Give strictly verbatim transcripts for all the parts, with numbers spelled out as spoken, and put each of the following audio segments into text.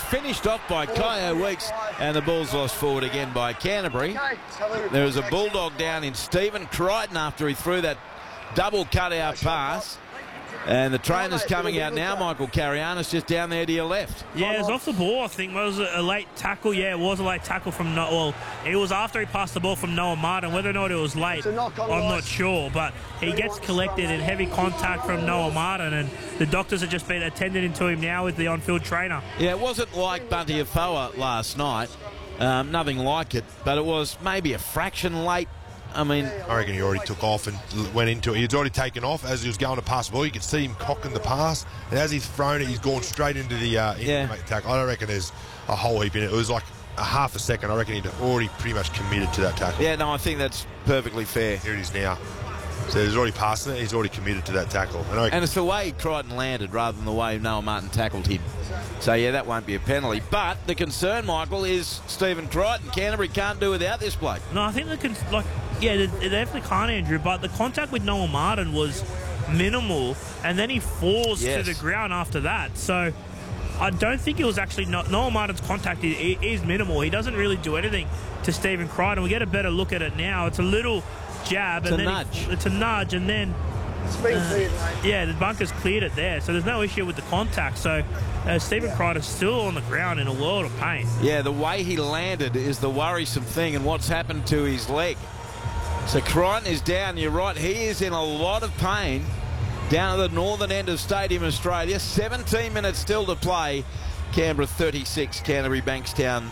finished off by Kyo Weeks, and the ball's lost forward again by Canterbury. There is a Bulldog down in Stephen Crichton after he threw that double cutout pass. And the trainer's coming out now. Michael Carianis just down there to your left. Yeah, it was off the ball, I think. Was it a late tackle? Yeah, it was a late tackle from Noah. Well, it was after he passed the ball from Noah Martin. Whether or not it was late, I'm not sure. But he gets collected in heavy contact from Noah Martin, and the doctors have just been attending to him now with the on-field trainer. Yeah, it wasn't like Bunty Afoa last night. Um, nothing like it. But it was maybe a fraction late. I mean, I reckon he already took off and went into it. He'd already taken off as he was going to pass the ball. You could see him cocking the pass, and as he's thrown it, he's gone straight into the uh, into yeah. the tackle. I don't reckon there's a whole heap in it. It was like a half a second. I reckon he'd already pretty much committed to that tackle. Yeah, no, I think that's perfectly fair. Here it is now. So he's already passed it. He's already committed to that tackle. And, I and it's the way Crichton landed rather than the way Noah Martin tackled him. So, yeah, that won't be a penalty. But the concern, Michael, is Stephen Crichton. Canterbury can't do without this bloke. No, I think they can, like, yeah, they, they definitely can't, Andrew, but the contact with Noah Martin was minimal, and then he falls yes. to the ground after that. So I don't think it was actually no, Noah Martin's contact is, is minimal. He doesn't really do anything to Stephen Crichton. We get a better look at it now. It's a little jab, it's and a then nudge. He, it's a nudge, and then it's been uh, cleared, mate. Yeah, the bunker's cleared it there, so there's no issue with the contact. So uh, Stephen Crichton's still on the ground in a world of pain. Yeah, the way he landed is the worrisome thing, and what's happened to his leg. So Crichton is down, you're right, he is in a lot of pain down at the northern end of Stadium Australia. seventeen minutes still to play. Canberra thirty-six, Canterbury Bankstown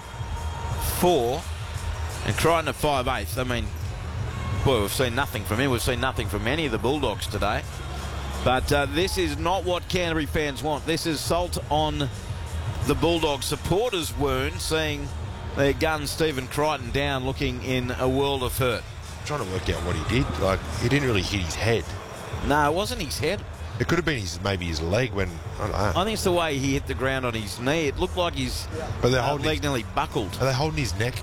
four, and Crichton at five eighths. I mean, boy, we've seen nothing from him. We've seen nothing from any of the Bulldogs today. But uh, this is not what Canterbury fans want. This is salt on the Bulldog supporters' wound, seeing their gun Stephen Crichton down looking in a world of hurt. Trying to work out what he did. Like, he didn't really hit his head. No, it wasn't his head. It could have been his maybe his leg when I don't know. I think it's the way he hit the ground on his knee. It looked like his but they're uh, holding leg his, nearly buckled. Are they holding his neck?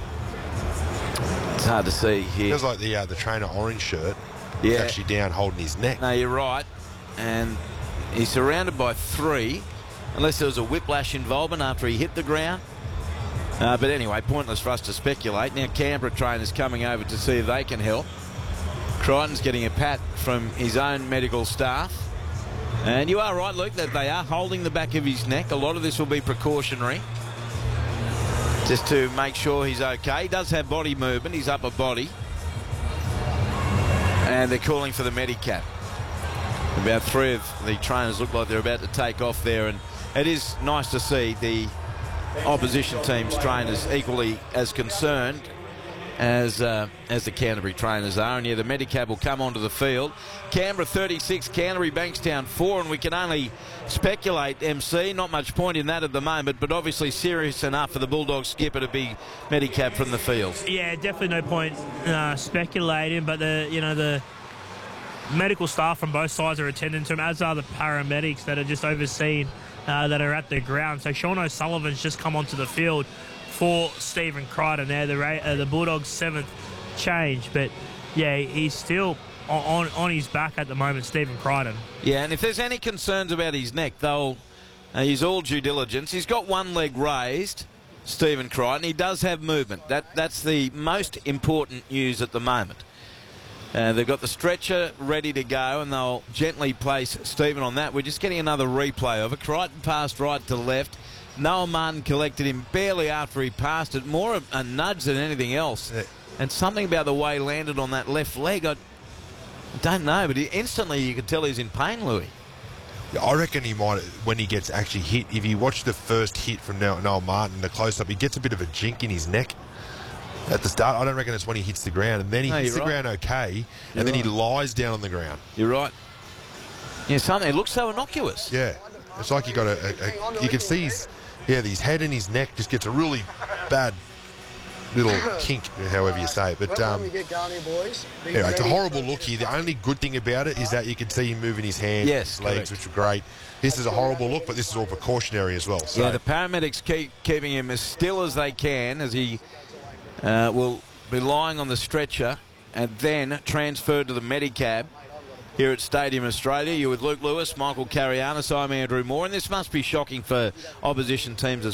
It's hard to see here. Feels like the uh, the trainer orange shirt. Yeah, is actually down holding his neck. No, you're right. And he's surrounded by three, unless there was a whiplash involvement after he hit the ground. Uh, but anyway, pointless for us to speculate. Now Canberra trainers coming over to see if they can help. Crichton's getting a pat from his own medical staff. And you are right, Luke, that they are holding the back of his neck. A lot of this will be precautionary, just to make sure he's okay. He does have body movement, his upper body. And they're calling for the Medicap. About three of the trainers look like they're about to take off there, and it is nice to see the opposition team's trainers equally as concerned as uh, as the Canterbury trainers are. And yeah, the Medicab will come onto the field. Canberra thirty-six, Canterbury Bankstown four, and we can only speculate, M C, not much point in that at the moment, but obviously serious enough for the Bulldogs skipper to be Medicab from the field. Yeah, definitely no point uh, speculating, but the you know the medical staff from both sides are attending to him, as are the paramedics that are just overseeing uh, that are at the ground. So Sean O'Sullivan's just come onto the field for Stephen Crichton there, the, uh, the Bulldogs' seventh change. But, yeah, he's still on, on his back at the moment, Stephen Crichton. Yeah, and if there's any concerns about his neck, they'll uh, use all due diligence. He's got one leg raised, Stephen Crichton. He does have movement. That That's the most important news at the moment. Uh, they've got the stretcher ready to go, and they'll gently place Stephen on that. We're just getting another replay of it. Crichton passed right to left. Noah Martin collected him barely after he passed it. More a nudge than anything else. Yeah. And something about the way he landed on that left leg, I don't know, but he, instantly you could tell he's in pain, Louis. Yeah, I reckon he might, when he gets actually hit, if you watch the first hit from Noah Martin, the close-up, he gets a bit of a jink in his neck at the start. I don't reckon it's when he hits the ground, and then he no, hits the right. ground okay, you're and then right. he lies down on the ground. You're right. Yeah, something, it looks so innocuous. Yeah, it's like you got a, a, a you can see his, yeah, his head and his neck just gets a really bad little kink, however you say it. But um, anyway, it's a horrible look here. The only good thing about it is that you can see him moving his hands, yes, his legs, correct. Which are great. This is a horrible look, but this is all precautionary as well. So. Yeah, the paramedics keep keeping him as still as they can as he uh, will be lying on the stretcher and then transferred to the Medicab here at Stadium Australia. You're with Luke Lewis, Michael Carianis, I'm Andrew Moore, and this must be shocking for opposition teams as